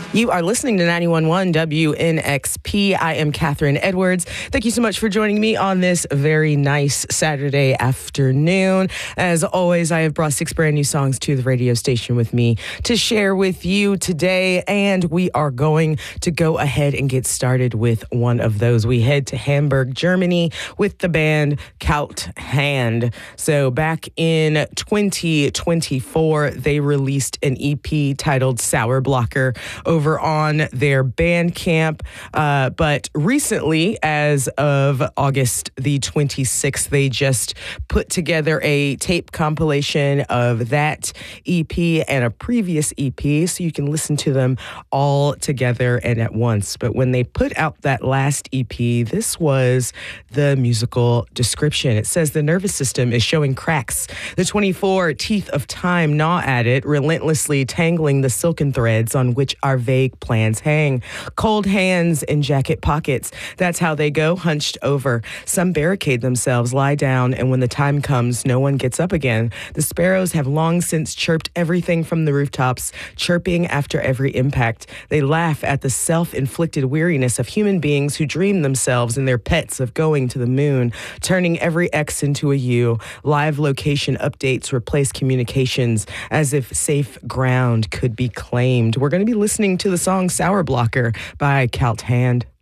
You are listening to 91.1 WNXP. I am Catherine Edwards. Thank you so much for joining me on this very nice Saturday afternoon. As always, I have brought 6 brand new songs to the radio station with me to share with you today, and we are going to go ahead and get started with one of those. We head to Hamburg, Germany with the band Kaut Hand. So back in 2024, they released an EP titled Sour Blocker over on their Bandcamp. But recently, as of August the 26th, they just put together a tape compilation of that EP and a previous EP, so you can listen to them all together and at once. But when they put out that last EP, this was the musical description. It says the nervous system is showing cracks. The 24 teeth of time gnaw at it, relentlessly tangling the silken threads on which our vague plans hang. Cold hands in jacket pockets. That's how they go, hunched over. Some barricade themselves, lie down, and when the time comes, no one gets up again. The sparrows have long since chirped everything from the rooftops, chirping after every impact. They laugh at the self-inflicted weariness of human beings who dream themselves and their pets of going to the moon, turning every X into a U. Live location updates replace communications as if safe ground could be claimed. We're going to be listening to the song Sour Blocker by Kaut Hand.